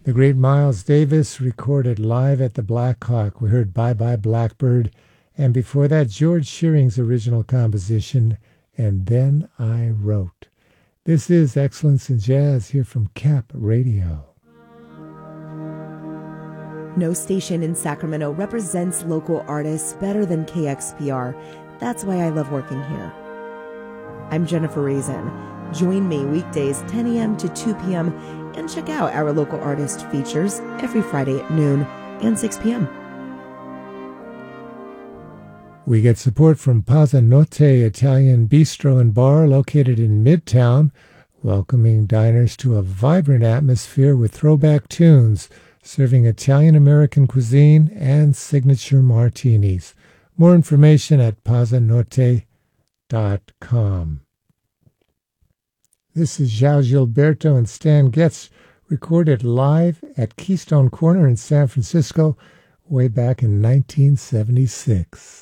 The great Miles Davis recorded live at the Black Hawk. We heard Bye Bye Blackbird, and before that, George Shearing's original composition, And Then I Wrote. This is Excellence in Jazz here from CAP Radio. No station in Sacramento represents local artists better than KXPR. That's why I love working here. I'm Jennifer Raisin. Join me weekdays 10 a.m. to 2 p.m. and check out our local artist features every Friday at noon and 6 p.m. We get support from Pazzanotte Italian Bistro and Bar located in Midtown, welcoming diners to a vibrant atmosphere with throwback tunes, serving Italian-American cuisine and signature martinis. More information at pazzanotte.com. This is João Gilberto and Stan Getz, recorded live at Keystone Corner in San Francisco way back in 1976.